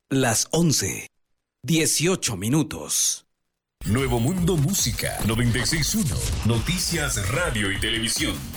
Las 11:18. Nuevo Mundo Música 96.1. Noticias, radio y televisión.